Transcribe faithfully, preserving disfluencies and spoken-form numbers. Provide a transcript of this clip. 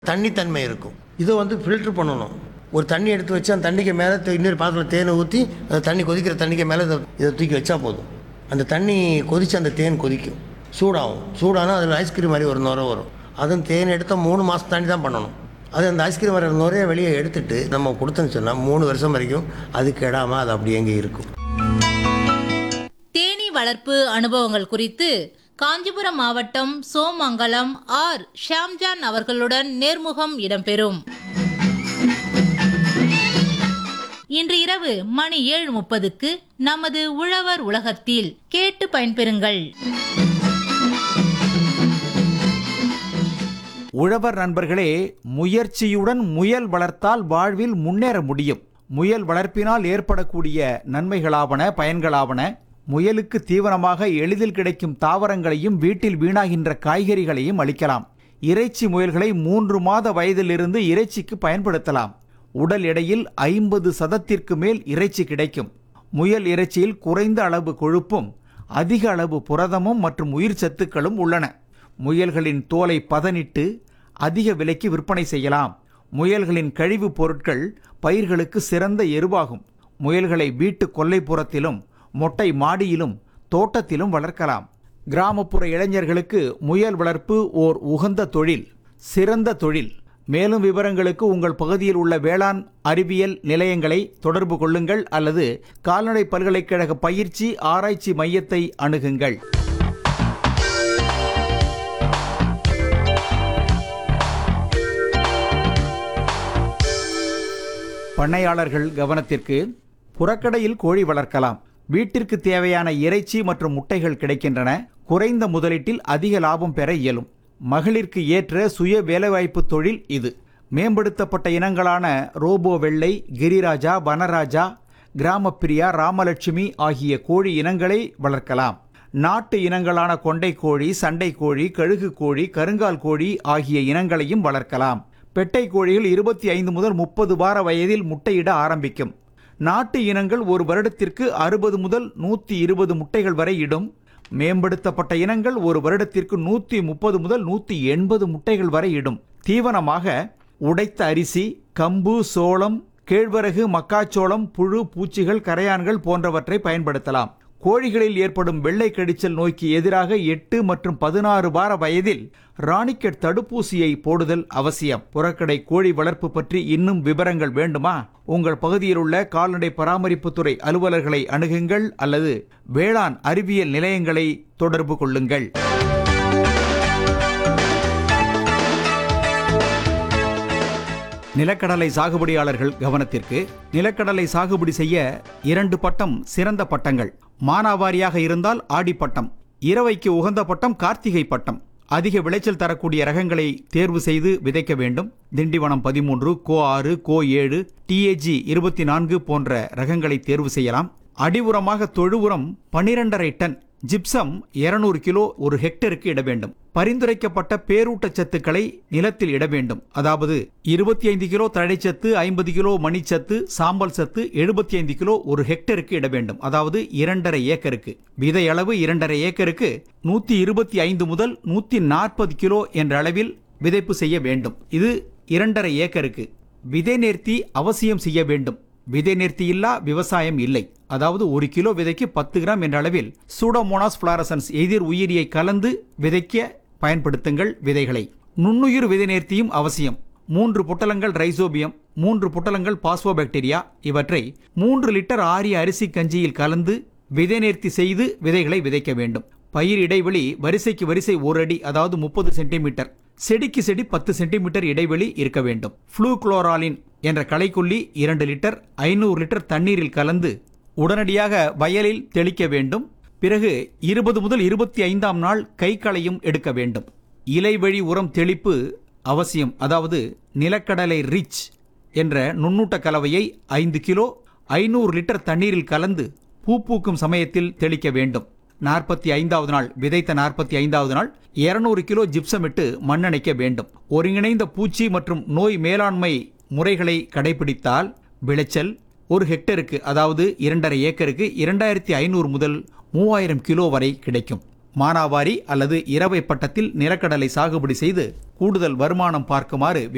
தண்ணித்தன்மை இருக்கும். இதை வந்து ஃபில்ட்ரு பண்ணணும். ஒரு தண்ணி எடுத்து வச்சு அந்த தண்ணிக்கு மேலே இன்னொரு பாத்திரத்தில் தேனை ஊற்றி அந்த தண்ணி கொதிக்கிற தண்ணிக்கு மேலே இதை இதை தூக்கி வச்சா போதும். அந்த தண்ணி கொதித்து அந்த தேன் கொதிக்கும், சூடாகும். சூடானால் அதில் ஐஸ்கிரீம் மாதிரி ஒரு நுரை வரும். அதுவும் தேன் எடுத்தால் மூணு மாதம் தாண்டி தான் பண்ணணும். அது அந்த ஐஸ்கிரீம் வர நுரையை வெளியே எடுத்துட்டு நம்ம கொடுத்தோன்னு சொன்னால் மூணு வருஷம் வரைக்கும் அது கெடாமல் அது அப்படி எங்கே இருக்கும். தேனீ வளர்ப்பு அனுபவங்கள் குறித்து காஞ்சிபுரம் மாவட்டம் சோமங்கலம் ஆர் ஷாம்ஜான் அவர்களுடன் நேர்முகம் இடம்பெறும். இன்று இரவு மணி ஏழு முப்பதுக்கு நமது உழவர் உலகத்தில் கேட்டு பயன்பெறுங்கள். உழவர் நண்பர்களே, முயற்சியுடன் முயல் வளர்த்தால் வாழ்வில் முன்னேற முடியும். முயல் வளர்ப்பினால் ஏற்படக்கூடிய நன்மைகளாவன, பயன்களாவன. முயலுக்கு தீவனமாக எளிதில் கிடைக்கும் தாவரங்களையும் வீட்டில் வீணாகின்ற காய்கறிகளையும் அளிக்கலாம். இறைச்சி முயல்களை மூன்று மாத வயதிலிருந்து இறைச்சிக்கு பயன்படுத்தலாம். உடல் எடையில் ஐம்பது சதத்திற்கு மேல் இறைச்சி கிடைக்கும். முயல் இறைச்சியில் குறைந்த அளவு கொழுப்பும் அதிக அளவு புரதமும் மற்றும் உயிர் சத்துக்களும் உள்ளன. முயல்களின் தோலை பதனிட்டு அதிக விலைக்கு விற்பனை செய்யலாம். முயல்களின் கழிவுப் பொருட்கள் பயிர்களுக்கு சிறந்த எருவாகும். முயல்களை வீட்டு கொல்லைப்புறத்திலும் மொட்டை மாடியிலும் தோட்டத்திலும் வளர்க்கலாம். கிராமப்புற இளைஞர்களுக்கு முயல் வளர்ப்பு ஓர் உகந்த தொழில், சிறந்த தொழில். மேலும் விவரங்களுக்கு உங்கள் பகுதியில் உள்ள வேளாண் அறிவியல் நிலையங்களை தொடர்பு கொள்ளுங்கள் அல்லது கால்நடை பல்கலைக்கழக பயிற்சி ஆராய்ச்சி மையத்தை அணுகுங்கள். பண்ணையாளர்கள் கவனத்திற்கு. புறக்கடையில் கோழி வளர்க்கலாம். வீட்டிற்கு தேவையான இறைச்சி மற்றும் முட்டைகள் கிடைக்கின்றன. குறைந்த முதலீட்டில் அதிக லாபம் பெற இயலும். மகளிருக்கு ஏற்ற சுய வேலைவாய்ப்பு தொழில் இது. மேம்படுத்தப்பட்ட இனங்களான ரோபோ வெள்ளை, கிரிராஜா, வனராஜா, கிராமப்பிரியா, ராமலட்சுமி ஆகிய கோழி இனங்களை வளர்க்கலாம். நாட்டு இனங்களான கொண்டை கோழி, சண்டை கோழி, கழுகு கோழி, கருங்கால் கோழி ஆகிய இனங்களையும் வளர்க்கலாம். பெட்டை கோழிகள் இருபத்தி ஐந்து முதல் முப்பது வார வயதில் முட்டையிட ஆரம்பிக்கும். நாட்டு இனங்கள் ஒரு வருடத்திற்கு அறுபது முதல் நூற்றி இருபது முட்டைகள் வரை இடும். மேம்படுத்தப்பட்ட இனங்கள் ஒரு வருடத்திற்கு நூற்றி முப்பது முதல் நூற்றி எண்பது முட்டைகள் வரை இடும். தீவனமாக உடைத்த அரிசி, கம்பு, சோளம், கேழ்வரகு, மக்காச்சோளம், புழு, பூச்சிகள், கரையான்கள் போன்றவற்றை பயன்படுத்தலாம். கோழிகளில் ஏற்படும் வெள்ளை கடிச்சல் நோய்க்கு எதிராக எட்டு மற்றும் பதினாறு வார வயதில் ராணிக்கெட் தடுப்பூசியை போடுதல் அவசியம். புறக்கடை கோழி வளர்ப்பு பற்றி இன்னும் விவரங்கள் வேண்டுமா? உங்கள் பகுதியில் உள்ள கால்நடை பராமரிப்புத்துறை அலுவலர்களை அணுகுங்கள் அல்லது வேளாண் அறிவியல் நிலையங்களை தொடர்பு கொள்ளுங்கள். நிலக்கடலை சாகுபடியாளர்கள் கவனத்திற்கு. நிலக்கடலை சாகுபடி செய்ய இரண்டு பட்டம் சிறந்த பட்டங்கள். மானாவாரியாக இருந்தால் ஆடி பட்டம், இரவைக்கு உகந்த பட்டம் கார்த்திகை பட்டம். அதிக விளைச்சல் தரக்கூடிய ரகங்களை தேர்வு செய்து விதைக்க வேண்டும். திண்டிவனம் பதிமூன்று, கோ ஆறு, கோ ஏழு, டிஏஜி இருபத்தி நான்கு போன்ற ரகங்களை தேர்வு செய்யலாம். அடி உரமாக தொழு உரம் பனிரெண்டரை டன், ஜிப்சம் இருநூறு கிலோ ஒரு ஹெக்டருக்கு இட வேண்டும். பரிந்துரைக்கப்பட்ட பேரூட்டச்சத்துக்களை நிலத்தில் இட வேண்டும். அதாவது இருபத்தி ஐந்து கிலோ தழைச்சத்து, ஐம்பது கிலோ மணிச்சத்து, சாம்பல் சத்து எழுபத்தி ஐந்து கிலோ ஒரு ஹெக்டருக்கு இட வேண்டும். அதாவது இரண்டரை ஏக்கருக்கு. விதை அளவு இரண்டரை ஏக்கருக்கு நூற்றி இருபத்தி ஐந்து முதல் நூற்றி நாற்பது கிலோ என்ற அளவில் விதைப்பு செய்ய வேண்டும். இது இரண்டரை ஏக்கருக்கு. விதை நேர்த்தி அவசியம் செய்ய வேண்டும். விதை நேர்த்தி இல்லா விவசாயம் இல்லை. அதாவது ஒரு கிலோ விதைக்கு பத்து கிராம் என்ற அளவில் சூடோமோனாஸ் ஃபிளாரசன்ஸ் எதிர் உயிரியை கலந்து விதைக்க பயன்படுத்துங்கள் விதைகளை. நுண்ணுயிர் விதை நேர்த்தியும் அவசியம். மூன்று பொட்டலங்கள் ரைசோபியம், மூன்று பொட்டலங்கள் பாஸ்போபாக்டீரியா இவற்றை மூன்று லிட்டர் ஆரிய அரிசி கஞ்சியில் கலந்து விதை நேர்த்தி செய்து விதைகளை விதைக்க வேண்டும். பயிர் இடைவெளி வரிசைக்கு வரிசை ஒரு அடி, அதாவது முப்பது சென்டிமீட்டர். செடிக்கு செடி பத்து சென்டிமீட்டர் இடைவெளி இருக்க வேண்டும். ஃப்ளூக்ளோராலின் என்ற களைக்கொல்லி இரண்டு லிட்டர் ஐநூறு லிட்டர் தண்ணீரில் கலந்து உடனடியாக வயலில் தெளிக்க வேண்டும். பிறகு இருபது முதல் இருபத்தி ஐந்தாம் நாள் கைக்களையும் எடுக்க வேண்டும். இலைவழி உரம் தெளிப்பு அவசியம். அதாவது நிலக்கடலை ரிச் என்ற நுண்ணூட்ட கலவையை ஐந்து கிலோ ஐநூறு லிட்டர் தண்ணீரில் கலந்து பூ பூக்கும் சமயத்தில் தெளிக்க வேண்டும். நாற்பத்தி ஐந்தாவது நாள் விதைத்த நாற்பத்தி ஐந்தாவது நாள் இருநூறு கிலோ ஜிப்சமிட்டு மண்ணணைக்க வேண்டும். ஒருங்கிணைந்த பூச்சி மற்றும் நோய் மேலாண்மை முறைகளை கடைபிடித்தால் விளைச்சல் ஒரு ஹெக்டருக்கு, அதாவது இரண்டரை ஏக்கருக்கு இரண்டாயிரத்தி ஐநூறு முதல் மூவாயிரம் கிலோ வரை கிடைக்கும். மானாவாரி அல்லது இரவை பட்டத்தில் நிலக்கடலை சாகுபடி செய்து கூடுதல் வருமானம் பார்க்குமாறு